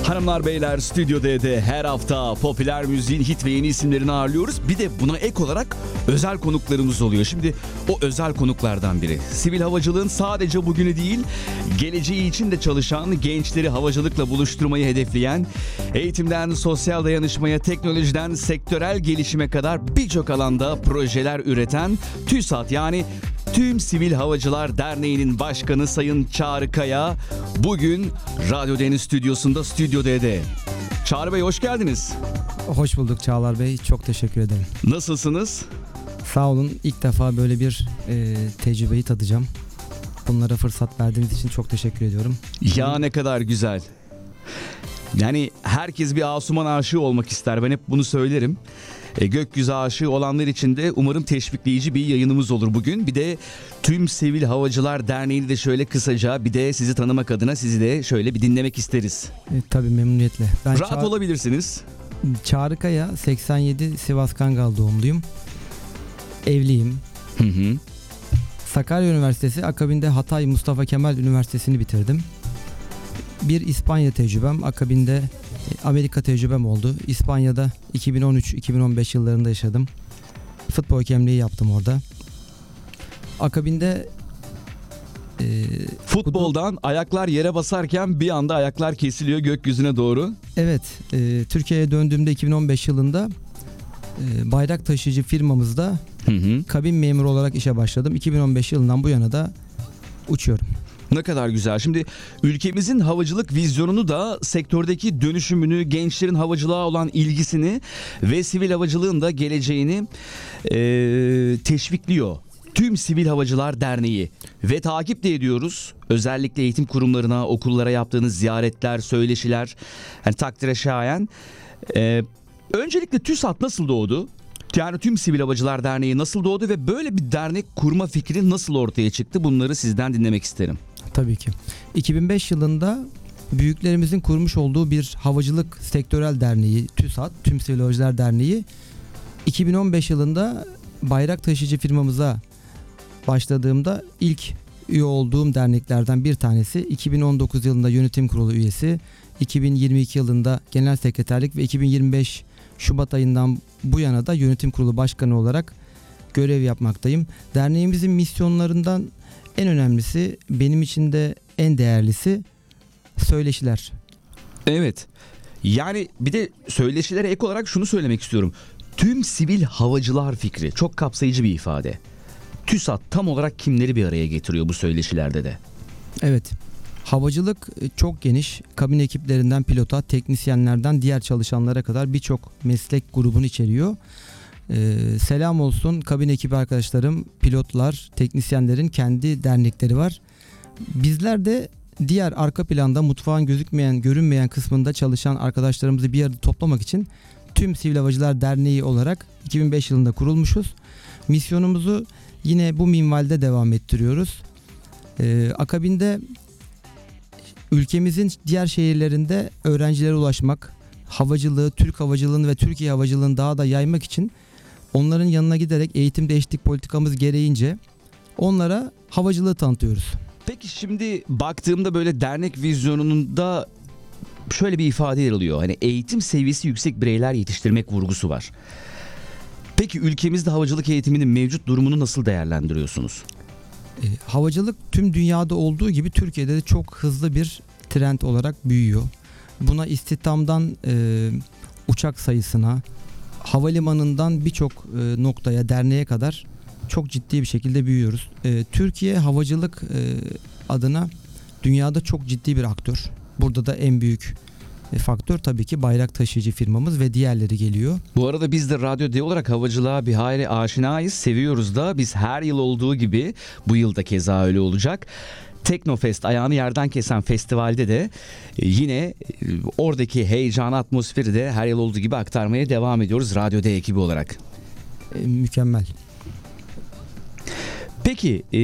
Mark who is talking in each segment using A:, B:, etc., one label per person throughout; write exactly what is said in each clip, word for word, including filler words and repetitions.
A: Hanımlar beyler, Stüdyo D'de her hafta popüler müziğin hit ve yeni isimlerini ağırlıyoruz. Bir de buna ek olarak özel konuklarımız oluyor. Şimdi o özel konuklardan biri. Sivil havacılığın sadece bugünü değil, geleceği için de çalışan, gençleri havacılıkla buluşturmayı hedefleyen, eğitimden sosyal dayanışmaya, teknolojiden sektörel gelişime kadar birçok alanda projeler üreten TÜSAT yani Tüm Sivil Havacılar Derneği'nin başkanı Sayın Çağrı Kaya bugün Radyo D'nin stüdyosunda Stüdyo D'de. Çağrı Bey, hoş geldiniz.
B: Hoş bulduk Çağlar Bey. Çok teşekkür ederim.
A: Nasılsınız?
B: Sağ olun. İlk defa böyle bir e, tecrübeyi tadacağım. Bunlara fırsat verdiğiniz için çok teşekkür ediyorum.
A: Ya ne kadar güzel. Yani herkes bir Asuman aşığı olmak ister. Ben hep bunu söylerim. E, gökyüzü aşığı olanlar için de umarım teşvikleyici bir yayınımız olur bugün. Bir de Tüm Sivil Havacılar Derneği'ni de şöyle kısaca, bir de sizi tanımak adına sizi de şöyle bir dinlemek isteriz.
B: E, tabii memnuniyetle. Ben
A: Rahat
B: Ça-
A: olabilirsiniz.
B: Çağrı Kaya, seksen yedi Sivas Kangal doğumluyum. Evliyim.
A: Hı hı.
B: Sakarya Üniversitesi, akabinde Hatay Mustafa Kemal Üniversitesi'ni bitirdim. Bir İspanya tecrübem, akabinde Amerika tecrübem oldu. İspanya'da iki bin on üç iki bin on beş yıllarında yaşadım. Futbol hakemliği yaptım orada. Akabinde e,
A: Futboldan futbol... ayaklar yere basarken bir anda ayaklar kesiliyor gökyüzüne doğru.
B: Evet, e, Türkiye'ye döndüğümde iki bin on beş yılında e, bayrak taşıyıcı firmamızda
A: hı hı.
B: kabin memuru olarak işe başladım. iki bin on beş yılından bu yana da uçuyorum.
A: Ne kadar güzel. Şimdi ülkemizin havacılık vizyonunu da, sektördeki dönüşümünü, gençlerin havacılığa olan ilgisini ve sivil havacılığın da geleceğini e, teşvikliyor. Tüm Sivil Havacılar Derneği ve takip de ediyoruz. Özellikle eğitim kurumlarına, okullara yaptığınız ziyaretler, söyleşiler, yani takdire şayan. E, öncelikle TÜSAT nasıl doğdu? Yani Tüm Sivil Havacılar Derneği nasıl doğdu ve böyle bir dernek kurma fikri nasıl ortaya çıktı? Bunları sizden dinlemek isterim.
B: Tabii ki. iki bin beş yılında büyüklerimizin kurmuş olduğu bir havacılık sektörel derneği TÜSAT, Tüm Sivil Havacılar Derneği, iki bin on beş yılında bayrak taşıyıcı firmamıza başladığımda ilk üye olduğum derneklerden bir tanesi. iki bin on dokuz yılında yönetim kurulu üyesi, iki bin yirmi iki yılında genel sekreterlik ve iki bin yirmi beş Şubat ayından bu yana da yönetim kurulu başkanı olarak görev yapmaktayım. Derneğimizin misyonlarından en önemlisi, benim için de en değerlisi söyleşiler.
A: Evet. Yani bir de söyleşilere ek olarak şunu söylemek istiyorum. Tüm sivil havacılar fikri çok kapsayıcı bir ifade. TÜSAT tam olarak kimleri bir araya getiriyor bu söyleşilerde de? Evet.
B: Havacılık çok geniş. Kabin ekiplerinden pilota, teknisyenlerden diğer çalışanlara kadar birçok meslek grubunu içeriyor. Ee, selam olsun kabin ekibi arkadaşlarım, pilotlar, teknisyenlerin kendi dernekleri var. Bizler de diğer arka planda, mutfağın gözükmeyen, görünmeyen kısmında çalışan arkadaşlarımızı bir arada toplamak için Tüm Sivil Havacılar Derneği olarak iki bin beş yılında kurulmuşuz. Misyonumuzu yine bu minvalde devam ettiriyoruz. Ee, akabinde ülkemizin diğer şehirlerinde öğrencilere ulaşmak, havacılığı, Türk havacılığını ve Türkiye havacılığını daha da yaymak için onların yanına giderek eğitim değişiklik politikamız gereğince onlara havacılığı tanıtıyoruz.
A: Peki şimdi baktığımda böyle dernek vizyonunda şöyle bir ifade yer alıyor. Hani eğitim seviyesi yüksek bireyler yetiştirmek vurgusu var. Peki ülkemizde havacılık eğitiminin mevcut durumunu nasıl değerlendiriyorsunuz?
B: E, havacılık tüm dünyada olduğu gibi Türkiye'de de çok hızlı bir trend olarak büyüyor. Buna istihdamdan e, uçak sayısına, havalimanından birçok e, noktaya, derneğe kadar çok ciddi bir şekilde büyüyoruz. E, Türkiye havacılık e, adına dünyada çok ciddi bir aktör. Burada da en büyük e, faktör tabii ki bayrak taşıyıcı firmamız ve diğerleri geliyor.
A: Bu arada biz de Radyo D olarak havacılığa bir hayli aşinayız, seviyoruz da. Biz her yıl olduğu gibi bu yıl da keza öyle olacak. Teknofest, ayağını yerden kesen festivalde de yine oradaki heyecan, atmosferi de her yıl olduğu gibi aktarmaya devam ediyoruz Radyo D ekibi olarak.
B: E, mükemmel.
A: Peki e,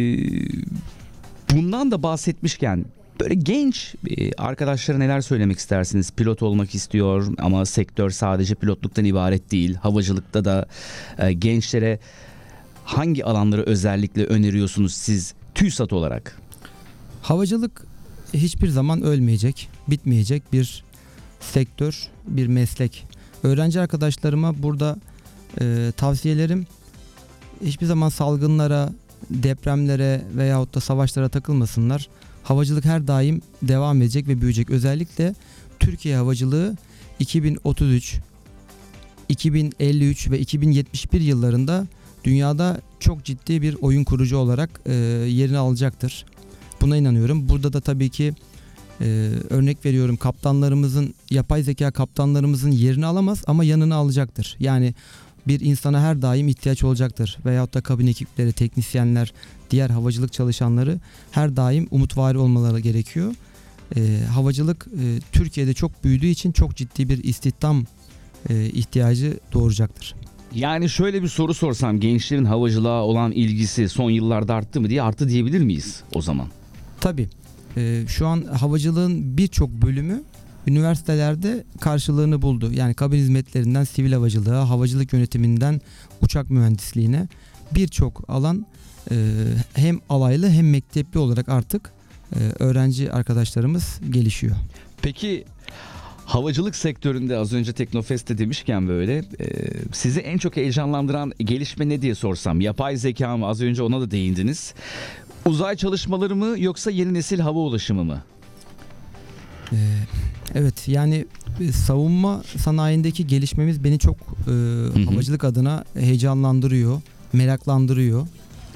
A: bundan da bahsetmişken böyle genç arkadaşlara neler söylemek istersiniz? Pilot olmak istiyor ama sektör sadece pilotluktan ibaret değil. Havacılıkta da e, gençlere hangi alanları özellikle öneriyorsunuz siz TÜSAT olarak?
B: Havacılık hiçbir zaman ölmeyecek, bitmeyecek bir sektör, bir meslek. Öğrenci arkadaşlarıma burada e, tavsiyelerim, hiçbir zaman salgınlara, depremlere veyahut da savaşlara takılmasınlar. Havacılık her daim devam edecek ve büyüyecek. Özellikle Türkiye havacılığı iki bin otuz üç, iki bin elli üç ve iki bin yetmiş bir yıllarında dünyada çok ciddi bir oyun kurucu olarak e, yerini alacaktır. Buna inanıyorum. Burada da tabii ki e, örnek veriyorum, kaptanlarımızın, yapay zeka kaptanlarımızın yerini alamaz ama yanına alacaktır. Yani bir insana her daim ihtiyaç olacaktır. Veyahut da kabin ekipleri, teknisyenler, diğer havacılık çalışanları her daim umutvari olmaları gerekiyor. E, havacılık e, Türkiye'de çok büyüdüğü için çok ciddi bir istihdam e, ihtiyacı doğuracaktır.
A: Yani şöyle bir soru sorsam, gençlerin havacılığa olan ilgisi son yıllarda arttı mı diye, arttı diyebilir miyiz o zaman?
B: Tabii. E, şu an havacılığın birçok bölümü üniversitelerde karşılığını buldu. Yani kabin hizmetlerinden sivil havacılığa, havacılık yönetiminden uçak mühendisliğine birçok alan e, hem alaylı hem mektepli olarak artık e, öğrenci arkadaşlarımız gelişiyor.
A: Peki havacılık sektöründe az önce Teknofest'te demişken böyle e, sizi en çok heyecanlandıran gelişme ne diye sorsam, yapay zeka mı? Az önce ona da değindiniz. Uzay çalışmaları mı yoksa yeni nesil hava ulaşımı mı?
B: Ee, evet, yani savunma sanayindeki gelişmemiz beni çok e, havacılık adına heyecanlandırıyor, meraklandırıyor.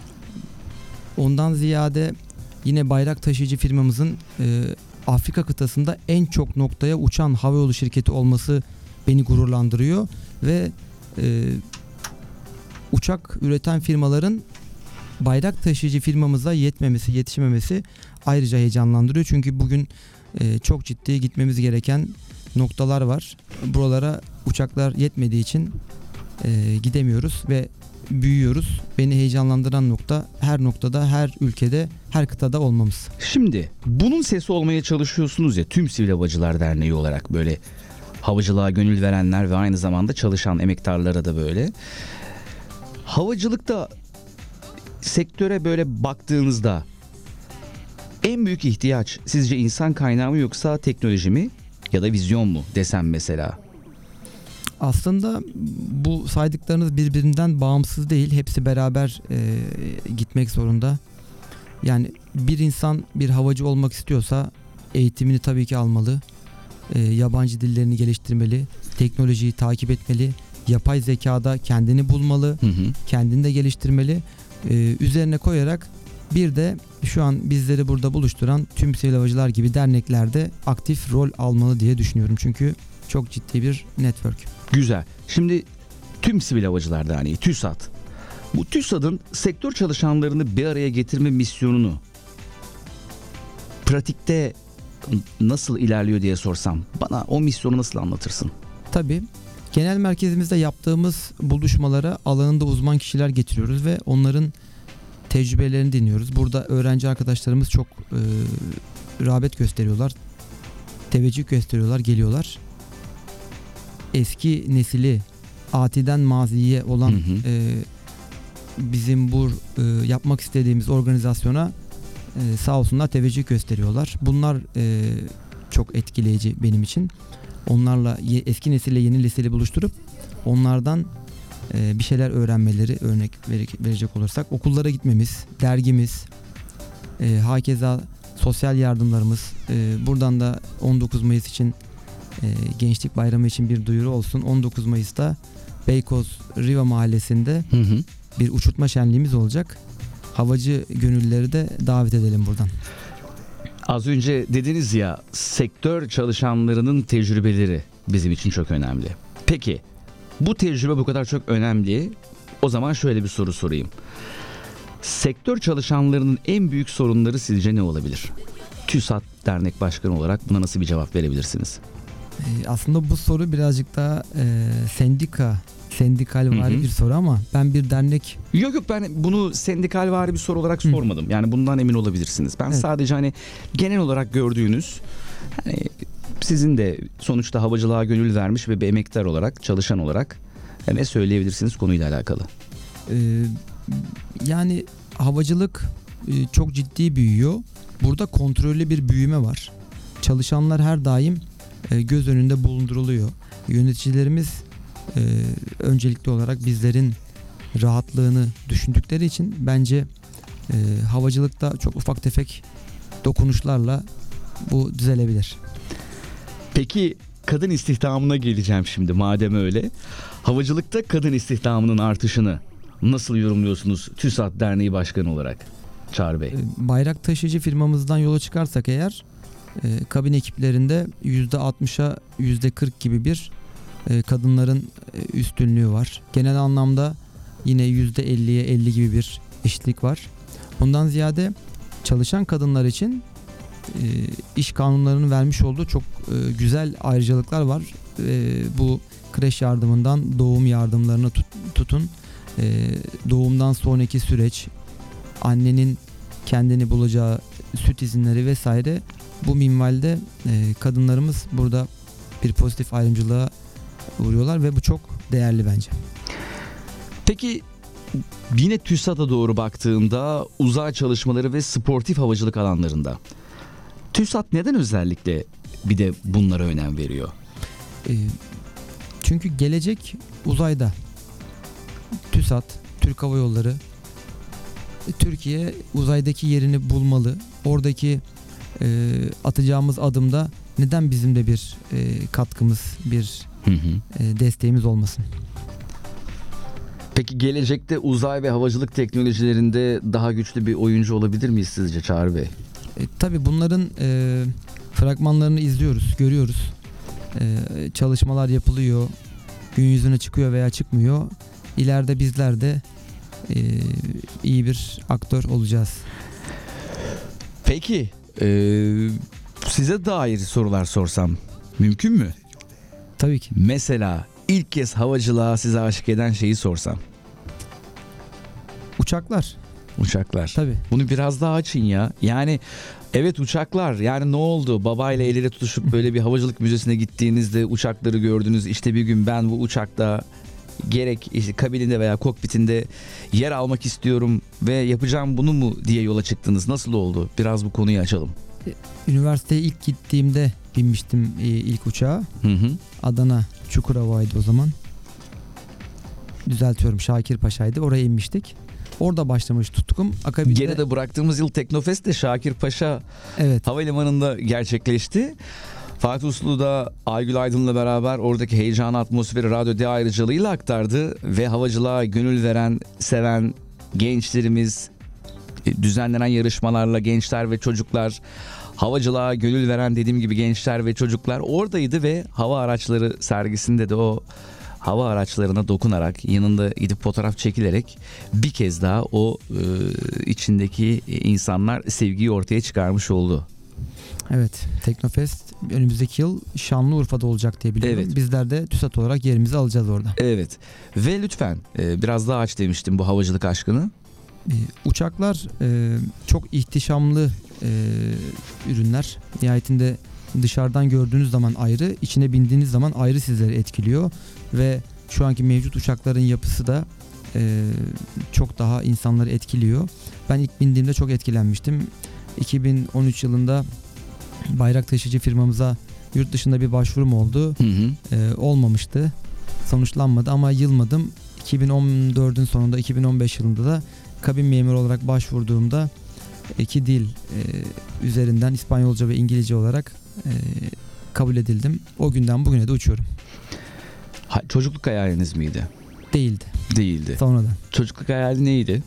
B: Ondan ziyade yine bayrak taşıyıcı firmamızın e, Afrika kıtasında en çok noktaya uçan havayolu şirketi olması beni gururlandırıyor ve e, uçak üreten firmaların bayrak taşıyıcı firmamıza yetmemesi, yetişememesi ayrıca heyecanlandırıyor. Çünkü bugün e, çok ciddi gitmemiz gereken noktalar var. Buralara uçaklar yetmediği için e, gidemiyoruz ve büyüyoruz. Beni heyecanlandıran nokta, her noktada, her ülkede, her kıtada olmamız.
A: Şimdi bunun sesi olmaya çalışıyorsunuz ya, tüm Sivil Havacılar Derneği olarak, böyle havacılığa gönül verenler ve aynı zamanda çalışan emektarlara da böyle. Havacılıkta sektöre böyle baktığınızda en büyük ihtiyaç sizce insan kaynağı mı yoksa teknoloji mi ya da vizyon mu desem mesela?
B: Aslında bu saydıklarınız birbirinden bağımsız değil. Hepsi beraber e, gitmek zorunda. Yani bir insan bir havacı olmak istiyorsa eğitimini tabii ki almalı. E, yabancı dillerini geliştirmeli. Teknolojiyi takip etmeli. Yapay zekada kendini bulmalı.
A: Hı hı.
B: Kendini de geliştirmeli. E, üzerine koyarak bir de şu an bizleri burada buluşturan tüm sivil havacılar gibi derneklerde aktif rol almalı diye düşünüyorum. Çünkü çok ciddi bir network.
A: Güzel. Şimdi tüm Sivil Havacılar Derneği, TÜSAD. Bu TÜSAD'ın sektör çalışanlarını bir araya getirme misyonunu pratikte nasıl ilerliyor diye sorsam, bana o misyonu nasıl anlatırsın?
B: Tabii. Genel merkezimizde yaptığımız buluşmalara alanında uzman kişiler getiriyoruz ve onların tecrübelerini dinliyoruz. Burada öğrenci arkadaşlarımız çok e, rağbet gösteriyorlar. Teveccüh gösteriyorlar, geliyorlar. Eski nesili atiden maziye olan hı hı. E, bizim bu e, yapmak istediğimiz organizasyona e, sağ olsunlar teveccüh gösteriyorlar. Bunlar e, çok etkileyici benim için. Onlarla ye, eski nesille yeni nesili buluşturup onlardan e, bir şeyler öğrenmeleri, örnek verecek olursak okullara gitmemiz, dergimiz, e, hakeza sosyal yardımlarımız. E, buradan da on dokuz Mayıs için e, Gençlik Bayramı için bir duyuru olsun. on dokuz Mayıs'ta Beykoz Riva Mahallesi'nde hı hı. bir uçurtma şenliğimiz olacak. Havacı gönüllüleri de davet edelim buradan.
A: Az önce dediniz ya, sektör çalışanlarının tecrübeleri bizim için çok önemli. Peki bu tecrübe bu kadar çok önemli. O zaman şöyle bir soru sorayım. Sektör çalışanlarının en büyük sorunları sizce ne olabilir? TÜSAD Dernek Başkanı olarak buna nasıl bir cevap verebilirsiniz?
B: Ee, aslında bu soru birazcık daha e, sendika, sendikalvari bir soru ama ben bir dernek...
A: Yok yok, ben bunu sendikalvari bir soru olarak Hı. sormadım. Yani bundan emin olabilirsiniz. Ben evet. sadece hani genel olarak gördüğünüz, hani sizin de sonuçta havacılığa gönül vermiş ve bir emektar olarak, çalışan olarak ne söyleyebilirsiniz konuyla alakalı?
B: Ee, yani havacılık e, çok ciddi büyüyor. Burada kontrollü bir büyüme var. Çalışanlar her daim e, göz önünde bulunduruluyor. Yöneticilerimiz e, öncelikli olarak bizlerin rahatlığını düşündükleri için bence e, havacılıkta çok ufak tefek dokunuşlarla bu düzelebilir.
A: Peki kadın istihdamına geleceğim şimdi madem öyle. Havacılıkta kadın istihdamının artışını nasıl yorumluyorsunuz TÜSAT Derneği Başkanı olarak Çağrı Bey?
B: Bayrak taşıyıcı firmamızdan yola çıkarsak eğer e, kabin ekiplerinde yüzde altmışa yüzde kırk gibi bir e, kadınların e, üstünlüğü var. Genel anlamda yine yüzde elliye elli gibi bir eşitlik var. Bundan ziyade çalışan kadınlar için e, iş kanunlarının vermiş olduğu çok e, güzel ayrıcalıklar var. E, bu kreş yardımından doğum yardımlarına tut, tutun. E, doğumdan sonraki süreç, annenin kendini bulacağı süt izinleri vesaire, bu minvalde e, kadınlarımız burada bir pozitif ayrımcılığa uğruyorlar ve bu çok değerli bence.
A: Peki yine TÜSAT'a doğru baktığımda uzay çalışmaları ve sportif havacılık alanlarında TÜSAT neden özellikle bir de bunlara önem veriyor?
B: E, çünkü gelecek uzayda. TÜSAT, Türk Hava Yolları, Türkiye uzaydaki yerini bulmalı. Oradaki e, atacağımız adımda neden bizim de bir e, katkımız, bir
A: Hı hı.
B: e, desteğimiz olmasın?
A: Peki gelecekte uzay ve havacılık teknolojilerinde daha güçlü bir oyuncu olabilir miyiz sizce Çağrı Bey?
B: E, tabii bunların e, fragmanlarını izliyoruz, görüyoruz. E, çalışmalar yapılıyor, gün yüzüne çıkıyor veya çıkmıyor. İleride bizler de e, iyi bir aktör olacağız.
A: Peki e, size dair sorular sorsam mümkün mü?
B: Tabii ki.
A: Mesela ilk kez havacılığa size aşık eden şeyi sorsam.
B: Uçaklar.
A: Uçaklar.
B: Tabii.
A: Bunu biraz daha açın ya. Yani evet, uçaklar. Yani ne oldu? Babayla el ele tutuşup böyle bir havacılık müzesine gittiğinizde uçakları gördünüz. İşte bir gün ben bu uçakta gerek işte kabininde veya kokpitinde yer almak istiyorum ve yapacağım bunu mu diye yola çıktınız. Nasıl oldu? Biraz bu konuyu açalım.
B: Üniversiteye ilk gittiğimde binmiştim e, ilk uçağa.
A: Hı hı.
B: Adana Çukurova'ydı o zaman. Düzeltiyorum, Şakirpaşa'ydı. Oraya inmiştik. Orada başlamış tutkum. Akabinde
A: Geride bıraktığımız yıl Teknofest de Şakirpaşa
B: evet.
A: Havalimanı'nda gerçekleşti. Fatih Uslu da Aygül Aydın'la beraber oradaki heyecanı, atmosferi Radyo D ayrıcalığıyla aktardı ve havacılığa gönül veren, seven gençlerimiz, düzenlenen yarışmalarla gençler ve çocuklar, havacılığa gönül veren dediğim gibi gençler ve çocuklar oradaydı ve hava araçları sergisinde de o hava araçlarına dokunarak, yanında gidip fotoğraf çekilerek bir kez daha o e, içindeki insanlar sevgiyi ortaya çıkarmış oldu.
B: Evet, Teknofest önümüzdeki yıl Şanlıurfa'da olacak diye biliyorum.
A: Evet.
B: Bizler de TÜSAT olarak yerimizi alacağız orada.
A: Evet ve lütfen e, biraz daha aç demiştim bu havacılık aşkını.
B: Ee, uçaklar e, çok ihtişamlı e, ürünler. Nihayetinde dışarıdan gördüğünüz zaman ayrı, içine bindiğiniz zaman ayrı sizleri etkiliyor ve şu anki mevcut uçakların yapısı da e, çok daha insanları etkiliyor. Ben ilk bindiğimde çok etkilenmiştim. iki bin on üç yılında bayrak taşıyıcı firmamıza yurt dışında bir başvurum oldu.
A: Hı hı.
B: E, olmamıştı. Sonuçlanmadı ama yılmadım. iki bin on dördün sonunda, iki bin on beş yılında da kabin memuru olarak başvurduğumda iki dil e, üzerinden İspanyolca ve İngilizce olarak e, kabul edildim. O günden bugüne de uçuyorum.
A: Ha, çocukluk hayaliniz miydi?
B: Değildi.
A: Değildi.
B: Sonradan.
A: Çocukluk hayali neydi?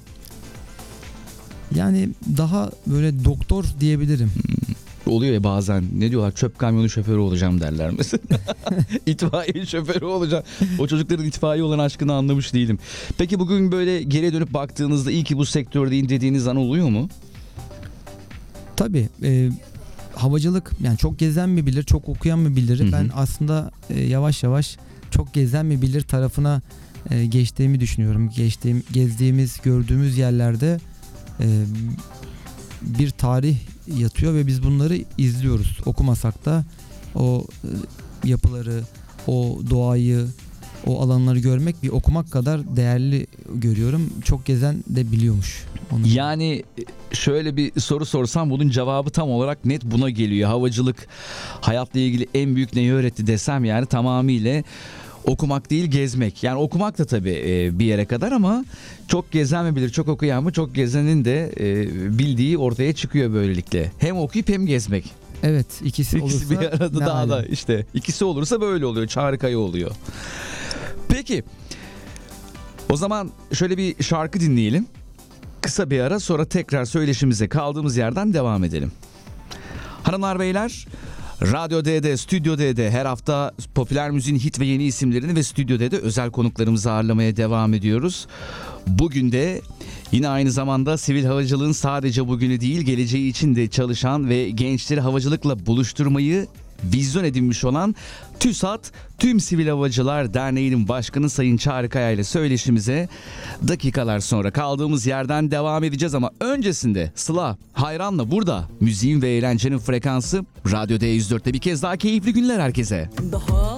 B: Yani daha böyle doktor diyebilirim.
A: Oluyor ya bazen, ne diyorlar, çöp kamyonu şoförü olacağım derler mesela. İtfaiye şoförü olacağım. O çocukların itfaiye olan aşkını anlamış değilim. Peki bugün böyle geriye dönüp baktığınızda iyi ki bu sektördeyim dediğiniz an oluyor mu?
B: Tabii. E, havacılık, yani çok gezen mi bilir, çok okuyan mı bilir.
A: Hı hı.
B: Ben aslında e, yavaş yavaş çok gezen mi bilir tarafına e, geçtiğimi düşünüyorum. Geçtiğim, gezdiğimiz, gördüğümüz yerlerde e, bir tarih yatıyor ve biz bunları izliyoruz. Okumasak da o e, yapıları, o doğayı, o alanları görmek bir okumak kadar değerli görüyorum. Çok gezen de biliyormuş onu.
A: Yani şöyle bir soru sorsam bunun cevabı tam olarak net buna geliyor. Havacılık hayatla ilgili en büyük neyi öğretti desem yani tamamıyla okumak değil gezmek. Yani okumak da tabii bir yere kadar ama çok gezen mi bilir, çok okuyan mı, çok gezenin de bildiği ortaya çıkıyor böylelikle. Hem okuyup hem gezmek.
B: Evet, ikisi,
A: İkisi
B: olursa
A: bir arada
B: ne
A: daha
B: ala.
A: da işte ikisi olursa böyle oluyor. Harika oluyor. Peki o zaman şöyle bir şarkı dinleyelim. Kısa bir ara sonra tekrar söyleşimize kaldığımız yerden devam edelim. Hanımlar beyler, Radyo D'de, Stüdyo D'de her hafta popüler müziğin hit ve yeni isimlerini ve Stüdyo D'de özel konuklarımızı ağırlamaya devam ediyoruz. Bugün de yine aynı zamanda sivil havacılığın sadece bugünü değil geleceği için de çalışan ve gençleri havacılıkla buluşturmayı vizyon edinmiş olan TÜSAT Tüm Sivil Havacılar Derneği'nin başkanı Sayın Çağrı Kaya ile söyleşimize dakikalar sonra kaldığımız yerden devam edeceğiz ama öncesinde Sıla Hayran'la burada müziğin ve eğlencenin frekansı Radyo D yüz dörtte bir kez daha keyifli günler herkese.
C: Daha